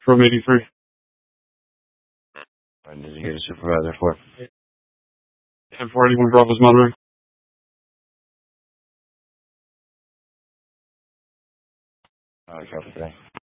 from 83. When did you get a supervisor for? 1041 Bravo's monitoring. Copy, thanks.